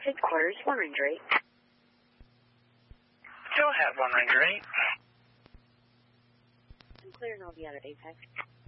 Headquarters, 1 Ranger 8. Go ahead, 1 Ranger 8. I'm clear and I'll be out at Apex.